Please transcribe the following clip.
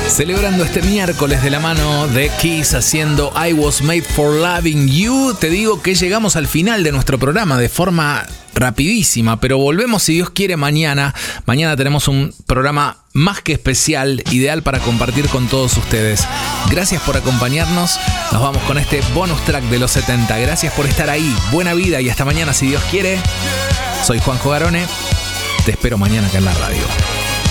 Celebrando este miércoles de la mano de Kiss haciendo I Was Made for Loving You. Te digo que llegamos al final de nuestro programa de forma rapidísima, pero volvemos si Dios quiere mañana. Mañana tenemos un programa más que especial, ideal para compartir con todos ustedes. Gracias por acompañarnos. Nos vamos con este bonus track de los 70. Gracias por estar ahí. Buena vida y hasta mañana si Dios quiere. Soy Juanjo Garone. Te espero mañana acá en la radio.